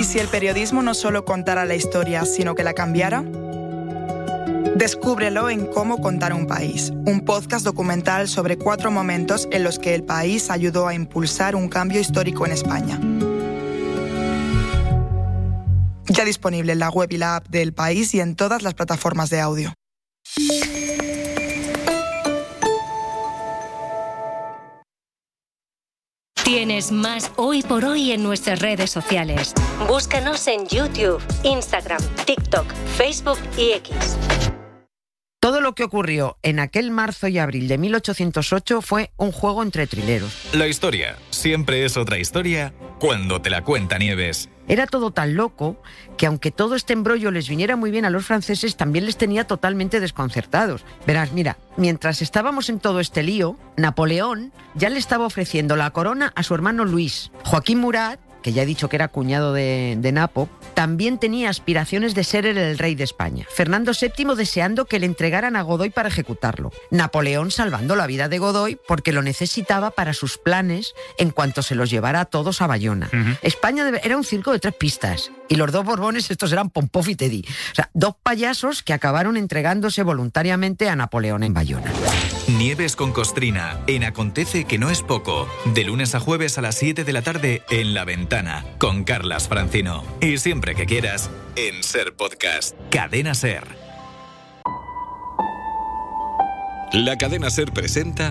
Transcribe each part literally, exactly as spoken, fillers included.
si el periodismo no solo contara la historia, sino que la cambiara? Descúbrelo en Cómo contar un país, un podcast documental sobre cuatro momentos en los que el país ayudó a impulsar un cambio histórico en España. Ya disponible en la web y la app de El País y en todas las plataformas de audio. Tienes más Hoy por Hoy en nuestras redes sociales. Búscanos en YouTube, Instagram, TikTok, Facebook y X. Todo lo que ocurrió en aquel marzo y abril de mil ochocientos ocho fue un juego entre trileros. La historia siempre es otra historia cuando te la cuenta Nieves. Era todo tan loco que aunque todo este embrollo les viniera muy bien a los franceses, también les tenía totalmente desconcertados. Verás, mira, mientras estábamos en todo este lío, Napoleón ya le estaba ofreciendo la corona a su hermano Luis. Joaquín Murat, que ya he dicho que era cuñado de, de Napo, también tenía aspiraciones de ser el, el rey de España. Fernando séptimo deseando que le entregaran a Godoy para ejecutarlo. Napoleón salvando la vida de Godoy porque lo necesitaba para sus planes en cuanto se los llevara a todos a Bayona. Uh-huh. España debe, era un circo de tres pistas y los dos Borbones estos eran Pompov y Teddy. O sea, dos payasos que acabaron entregándose voluntariamente a Napoleón en Bayona. Nieves con Costrina, en Acontece que no es poco. De lunes a jueves a las siete de la tarde en La Ventana, con Carlas Francino. Y siempre que quieras, en Ser Podcast. Cadena Ser. La Cadena Ser presenta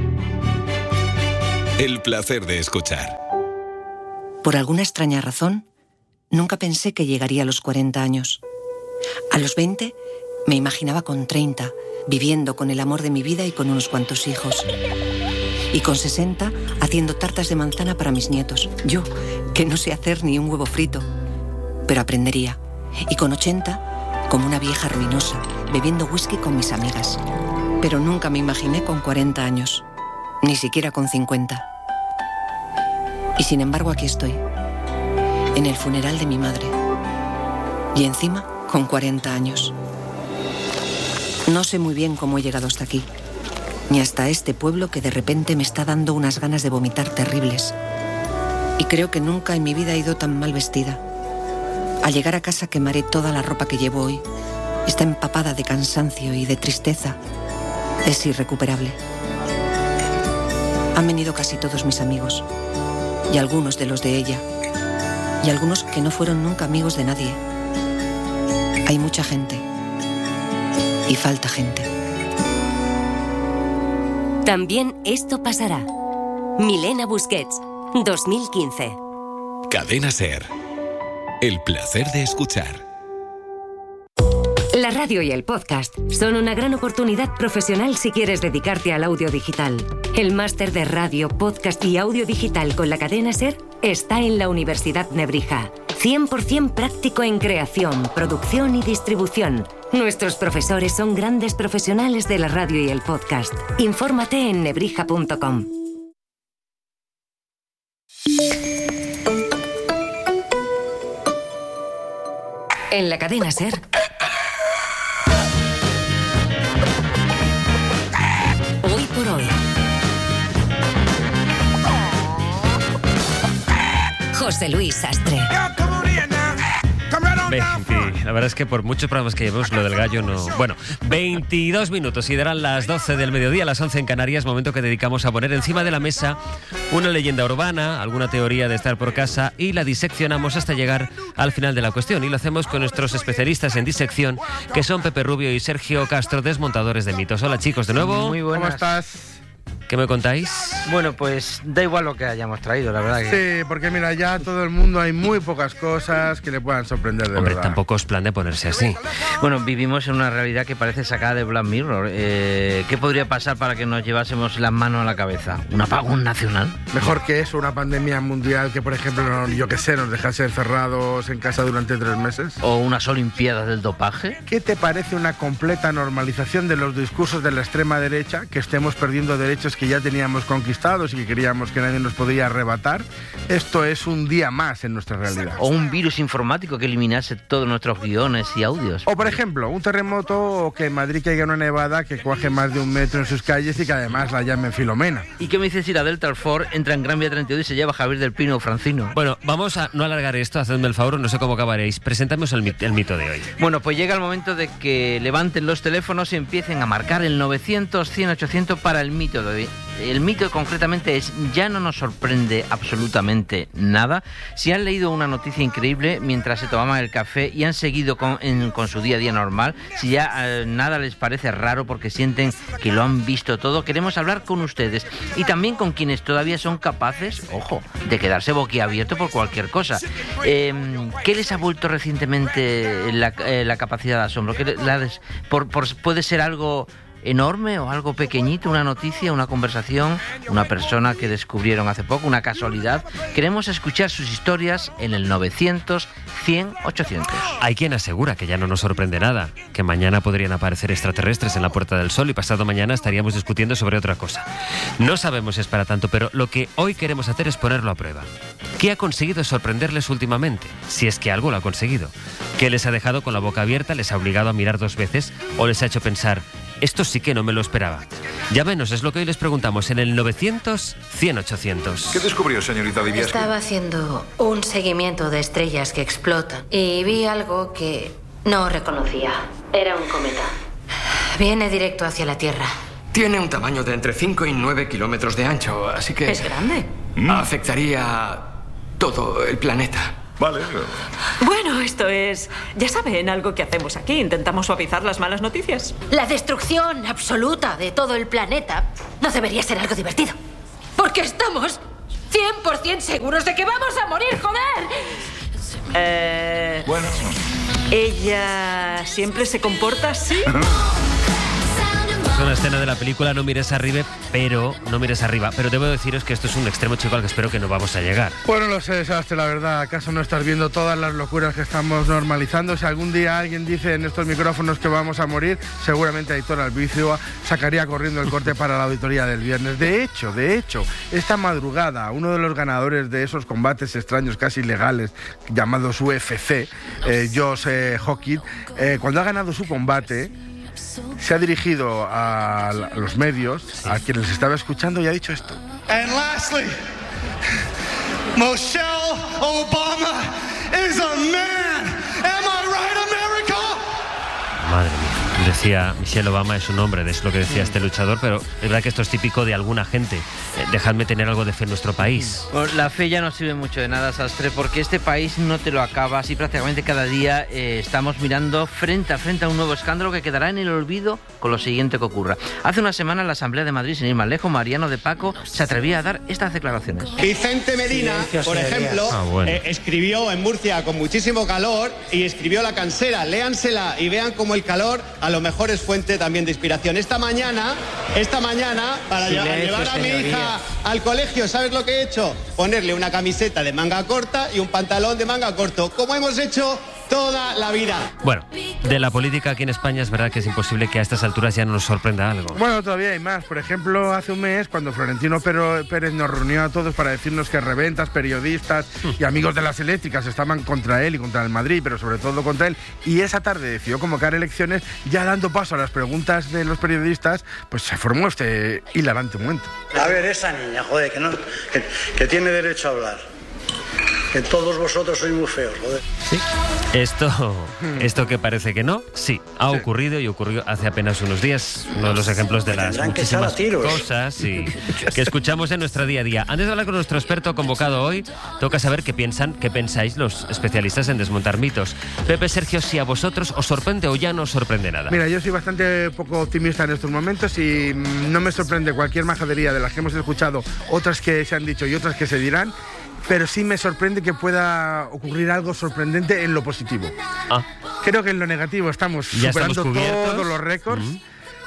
El placer de escuchar. Por alguna extraña razón, nunca pensé que llegaría a los cuarenta años. A los veinte, me imaginaba con treinta, viviendo con el amor de mi vida y con unos cuantos hijos. Y con sesenta, haciendo tartas de manzana para mis nietos. Yo, que no sé hacer ni un huevo frito, pero aprendería. Y con ochenta, como una vieja ruinosa, bebiendo whisky con mis amigas. Pero nunca me imaginé con cuarenta años, ni siquiera con cincuenta. Y sin embargo aquí estoy, en el funeral de mi madre. Y encima, con cuarenta años. No sé muy bien cómo he llegado hasta aquí, ni hasta este pueblo que de repente me está dando unas ganas de vomitar terribles. Y creo que nunca en mi vida he ido tan mal vestida. Al llegar a casa quemaré toda la ropa que llevo hoy. Está empapada de cansancio y de tristeza. Es irrecuperable. Han venido casi todos mis amigos, y algunos de los de ella, y algunos que no fueron nunca amigos de nadie. Hay mucha gente. Y falta gente. También esto pasará. Milena Busquets, dos mil quince. Cadena Ser. El placer de escuchar. La radio y el podcast son una gran oportunidad profesional si quieres dedicarte al audio digital. El máster de radio, podcast y audio digital con la Cadena Ser está en la Universidad Nebrija. cien por ciento práctico en creación, producción y distribución. Nuestros profesores son grandes profesionales de la radio y el podcast. Infórmate en nebrija punto com. En la Cadena Ser. Hoy por hoy. José Luis Sastre. veinte, la verdad es que por muchos programas que llevamos lo del gallo no... Bueno, veintidós minutos y darán las doce del mediodía, las once en Canarias, momento que dedicamos a poner encima de la mesa una leyenda urbana, alguna teoría de estar por casa y la diseccionamos hasta llegar al final de la cuestión. Y lo hacemos con nuestros especialistas en disección, que son Pepe Rubio y Sergio Castro, desmontadores de mitos. Hola chicos, de nuevo. Muy buenas. ¿Cómo estás? ¿Qué me contáis? Bueno, pues da igual lo que hayamos traído, la verdad que... Sí, porque mira, ya todo el mundo hay muy pocas cosas que le puedan sorprender de Hombre, verdad. tampoco es plan de ponerse así. Bueno, vivimos en una realidad que parece sacada de Black Mirror. Eh, ¿Qué podría pasar para que nos llevásemos las manos a la cabeza? ¿Un apagón nacional? Mejor que eso, una pandemia mundial que, por ejemplo, no, yo qué sé, nos dejase encerrados en casa durante tres meses. ¿O unas olimpiadas del dopaje? ¿Qué te parece una completa normalización de los discursos de la extrema derecha, que estemos perdiendo derechos que ya teníamos conquistados y que creíamos que nadie nos podía arrebatar? Esto es un día más en nuestra realidad. ¿O un virus informático que eliminase todos nuestros guiones y audios? O, por ejemplo, un terremoto o que en Madrid caiga una nevada que cuaje más de un metro en sus calles y que además la llamen Filomena. ¿Y qué me dices si la Delta Ford entra en Gran Vía treinta y dos y se lleva a Javier del Pino o Francino? Bueno, vamos a no alargar esto, hacedme el favor, no sé cómo acabaréis. Presentamos el, el mito de hoy. Bueno, pues llega el momento de que levanten los teléfonos y empiecen a marcar el novecientos, cien, ochocientos para el mito de hoy. El mito concretamente es: ya no nos sorprende absolutamente nada. Si han leído una noticia increíble mientras se tomaban el café y han seguido con, en, con su día a día normal, si ya eh, nada les parece raro porque sienten que lo han visto todo, queremos hablar con ustedes y también con quienes todavía son capaces, ojo, de quedarse boquiabierto por cualquier cosa. Eh, ¿Qué les ha vuelto recientemente la, eh, la capacidad de asombro? ¿Qué la des, por, por, ¿Puede ser algo enorme o algo pequeñito, una noticia, una conversación, una persona que descubrieron hace poco, una casualidad? Queremos escuchar sus historias en el novecientos, cien, ochocientos. Hay quien asegura que ya no nos sorprende nada, que mañana podrían aparecer extraterrestres en la Puerta del Sol y pasado mañana estaríamos discutiendo sobre otra cosa. No sabemos si es para tanto, pero lo que hoy queremos hacer es ponerlo a prueba. ¿Qué ha conseguido sorprenderles últimamente? Si es que algo lo ha conseguido. ¿Qué les ha dejado con la boca abierta, les ha obligado a mirar dos veces o les ha hecho pensar: esto sí que no me lo esperaba? Llámenos, es lo que hoy les preguntamos en el novecientos, cien, ochocientos. ¿Qué descubrió, señorita Diviasco? Estaba haciendo un seguimiento de estrellas que explotan y vi algo que no reconocía. Era un cometa. Viene directo hacia la Tierra. Tiene un tamaño de entre cinco y nueve kilómetros de ancho, así que... ¿Es grande? Afectaría todo el planeta. Vale. Bueno, esto es, ya saben, algo que hacemos aquí. Intentamos suavizar las malas noticias. La destrucción absoluta de todo el planeta no debería ser algo divertido. Porque estamos cien por ciento seguros de que vamos a morir, joder. Eh... Bueno. ¿Ella siempre se comporta así? Es una escena de la película No mires arriba, pero no mires arriba. Pero debo deciros que esto es un extremo, chico, al que espero que no vamos a llegar. Bueno, lo sé, Sastre, la verdad. ¿Acaso no estás viendo todas las locuras que estamos normalizando? Si algún día alguien dice en estos micrófonos que vamos a morir, seguramente Aitor Albizua sacaría corriendo el corte para la auditoría del viernes. De hecho, de hecho, esta madrugada, uno de los ganadores de esos combates extraños, casi ilegales, llamados U F C, eh, Josh eh, Hawkins, eh, cuando ha ganado su combate, se ha dirigido a los medios, sí, a quienes les estaba escuchando, y ha dicho esto. And lastly, Michelle Obama is a man. Am I right, America? Madre mía. Decía Michelle Obama es un hombre, es lo que decía este luchador, pero es verdad que esto es típico de alguna gente. Eh, dejadme tener algo de fe en nuestro país. Pues la fe ya no sirve mucho de nada, Sastre, porque este país no te lo acabas y prácticamente cada día eh, estamos mirando frente a frente a un nuevo escándalo que quedará en el olvido con lo siguiente que ocurra. Hace una semana en la Asamblea de Madrid, sin ir más lejos, Mariano de Paco se atrevía a dar estas declaraciones. Vicente Medina, por ejemplo, ah, bueno. eh, escribió en Murcia con muchísimo calor y escribió La Cansera. Léansela y vean cómo el calor a lo mejor es fuente también de inspiración. Esta mañana, esta mañana, para Silencio, llevar a mi señoría. hija al colegio, ¿sabes lo que he hecho? Ponerle una camiseta de manga corta y un pantalón de manga corto, como hemos hecho toda la vida. Bueno, de la política aquí en España es verdad que es imposible que a estas alturas ya no nos sorprenda algo. Bueno, todavía hay más. Por ejemplo, hace un mes, cuando Florentino Pérez nos reunió a todos para decirnos que reventas, periodistas y amigos de las eléctricas estaban contra él y contra el Madrid, pero sobre todo contra él, y esa tarde decidió convocar elecciones, ya dando paso a las preguntas de los periodistas, pues se formó este hilarante momento. A ver, esa niña, joder, que, no, que, que tiene derecho a hablar. Que todos vosotros sois muy feos, joder. Sí. Esto, esto que parece que no, sí, ha ocurrido y ocurrió hace apenas unos días. Uno de los ejemplos de las muchísimas cosas sí, que escuchamos en nuestro día a día. Antes de hablar con nuestro experto convocado hoy, toca saber qué piensan, qué pensáis los especialistas en desmontar mitos. Pepe, Sergio, si a vosotros os sorprende o ya no os sorprende nada. Mira, yo soy bastante poco optimista en estos momentos y no me sorprende cualquier majadería de las que hemos escuchado, otras que se han dicho y otras que se dirán. Pero sí me sorprende que pueda ocurrir algo sorprendente en lo positivo. Ah. Creo que en lo negativo estamos ya superando estamos todos los récords. Uh-huh.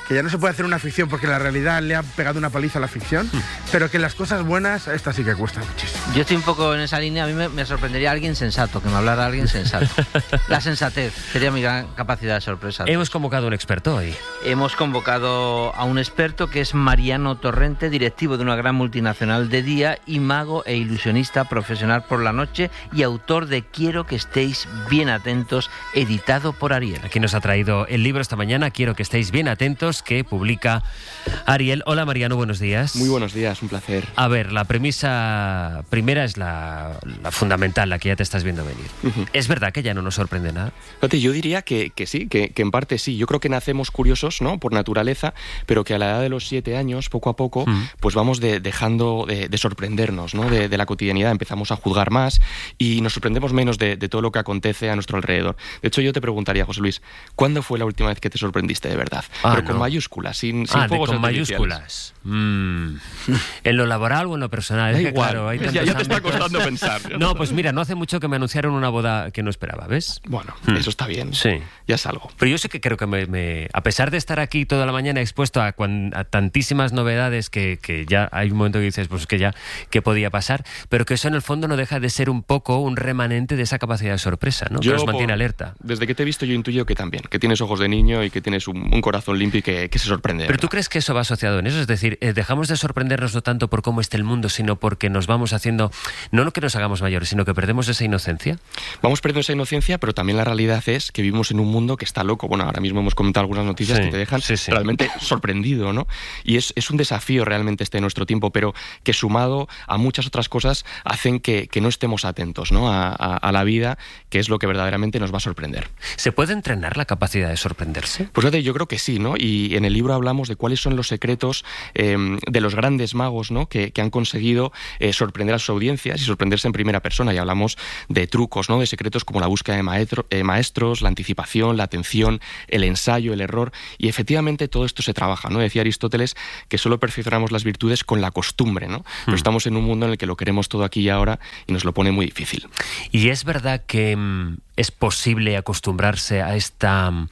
que ya no se puede hacer una ficción porque la realidad le ha pegado una paliza a la ficción, mm. pero que las cosas buenas, estas sí que cuestan muchísimo. Yo estoy un poco en esa línea, a mí me, me sorprendería alguien sensato, que me hablara alguien sensato. La sensatez sería mi gran capacidad de sorpresa. Hemos convocado a un experto hoy. Hemos convocado a un experto que es Mariano Torrente, directivo de una gran multinacional de día y mago e ilusionista profesional por la noche y autor de Quiero que estéis bien atentos, editado por Ariel. Aquí nos ha traído el libro esta mañana, Quiero que estéis bien atentos, que publica Ariel. Hola Mariano, buenos días. Muy buenos días, un placer. A ver, la premisa primera es la, la fundamental, la que ya te estás viendo venir. Uh-huh. ¿Es verdad que ya no nos sorprende nada? Fíjate, yo diría que, que sí, que, que en parte sí. Yo creo que nacemos curiosos, ¿no?, por naturaleza, pero que a la edad de los siete años, poco a poco, uh-huh. pues vamos de, dejando de, de sorprendernos, ¿no?, de, de la cotidianidad. Empezamos a juzgar más y nos sorprendemos menos de, de todo lo que acontece a nuestro alrededor. De hecho, yo te preguntaría, José Luis, ¿cuándo fue la última vez que te sorprendiste de verdad? Ah, pero no. con mayúsculas, sin, sin ah, fuegos de, con artificiales. mayúsculas. Mm. ¿En lo laboral o en lo personal? Da Es que, igual. claro, hay ya, ya te está costando pensar. No, pues mira, no hace mucho que me anunciaron una boda que no esperaba, ¿ves? Bueno, mm. eso está bien. Sí. Ya es algo. Pero yo sé que creo que me, me, a pesar de estar aquí toda la mañana expuesto a, a tantísimas novedades que, que ya hay un momento que dices, pues que ya, que podía pasar, pero que eso en el fondo no deja de ser un poco un remanente de esa capacidad de sorpresa, ¿no? Yo, que nos mantiene alerta. Desde que te he visto yo intuyo que también, que tienes ojos de niño y que tienes un, un corazón limpio y que, que se sorprende. ¿Pero tú crees que eso va asociado en eso? Es decir, eh, dejamos de sorprendernos no tanto por cómo está el mundo, sino porque nos vamos haciendo, no que nos hagamos mayores, sino que perdemos esa inocencia. Vamos perdiendo esa inocencia, pero también la realidad es que vivimos en un mundo que está loco. Bueno, ahora mismo hemos comentado algunas noticias sí, que te dejan sí, sí. realmente sorprendido, ¿no? Y es, es un desafío realmente este de nuestro tiempo, pero que sumado a muchas otras cosas hacen que, que no estemos atentos, ¿no?, a, a, a la vida, que es lo que verdaderamente nos va a sorprender. ¿Se puede entrenar la capacidad de sorprenderse? Pues fíjate, yo creo que sí, ¿no? Y en el libro hablamos de cuáles son los secretos eh, de los grandes magos, ¿no?, que, que han conseguido eh, sorprender a sus audiencias y sorprenderse en primera persona. Y hablamos de trucos, ¿no?, de secretos como la búsqueda de maestro, eh, maestros, la anticipación, la atención, el ensayo, el error. Y efectivamente todo esto se trabaja, ¿no? Decía Aristóteles que solo perfeccionamos las virtudes con la costumbre, ¿no? Pero mm. estamos en un mundo en el que lo queremos todo aquí y ahora y nos lo pone muy difícil. Y es verdad que mm, es posible acostumbrarse a, esta, mm,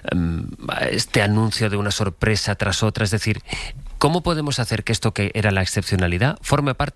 a este anuncio de una sorpresa tras otra. Es decir, ¿cómo podemos hacer que esto que era la excepcionalidad forme parte